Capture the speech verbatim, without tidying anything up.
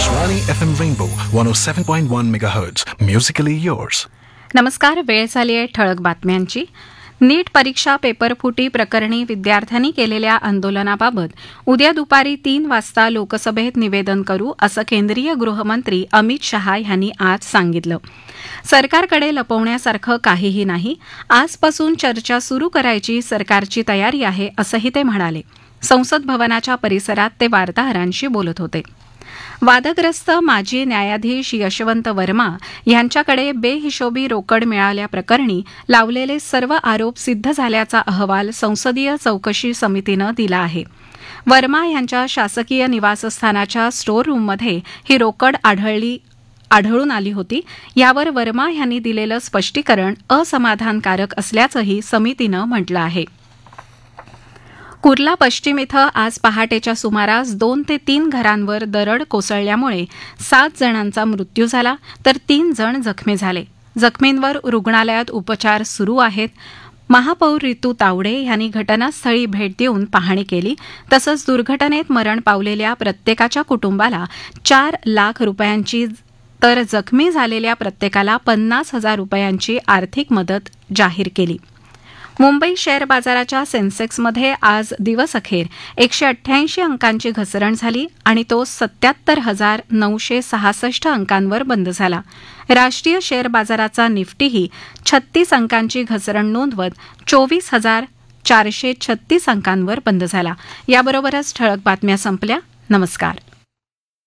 Akashvani F M Rainbow one O seven point one megahertz musically yours. नमस्कार. वेळ झाली आहे ठळक बातम्यांची. नीट परीक्षा पेपरफुटी प्रकरणी विद्यार्थ्यांनी केलेल्या आंदोलनाबाबत उद्या दुपारी तीन वाजता लोकसभेत निवेदन करू असं केंद्रीय गृहमंत्री अमित शहा यांनी आज सांगितलं. सरकारकडे लपवण्यासारखं काहीही नाही. आजपासून चर्चा सुरू करायची सरकारची तयारी आहे असंही ते म्हणाले. संसद भवनाच्या परिसरात ते वार्ताहरांशी बोलत होते. वादग्रस्त माजी न्यायाधीश यशवंत वर्मा यांच्याकडे बेहिशोबी रोकड मिळाल्याप्रकरणी लावलेले सर्व आरोप सिद्ध झाल्याचा अहवाल संसदीय चौकशी समितीनं दिला आहे. वर्मा यांच्या शासकीय निवासस्थानाच्या स्टोअर रूममध्ये ही रोकड आढळली आढळून आली होती. यावर वर्मा यांनी दिलेलं स्पष्टीकरण असमाधानकारक असल्याचंही समितीनं म्हटलं आहे. कुर्ला पश्चिम इथं आज पहाटेच्या सुमारास दोन ते तीन घरांवर दरड कोसळल्यामुळे सात जणांचा मृत्यू झाला तर तीन जण जखमी झाले. जखमींवर रुग्णालयात उपचार सुरू आहेत. महापौर रितू तावडे यांनी घटनास्थळी भेट देऊन पाहणी केली. तसंच दुर्घटनेत मरण पावलेल्या प्रत्येकाच्या कुटुंबाला चार लाख रुपयांची तर जखमी झालेल्या प्रत्येकाला पन्नास हजार रुपयांची आर्थिक मदत जाहीर केली. मुंबई शेअर बाजाराच्या सेन्सेक्समध्ये आज दिवसअखेर एकशे अठ्ठ्याऐंशी अंकांची घसरण झाली आणि तो सत्याहत्तर हजार नऊशे सहासष्ट अंकांवर बंद झाला. राष्ट्रीय शेअर बाजाराचा निफ्टीही छत्तीस अंकांची घसरण नोंदवत चोवीस हजार चारशे छत्तीस अंकांवर बंद झाला. याबरोबरच ठळक बातम्या संपल्या. नमस्कार.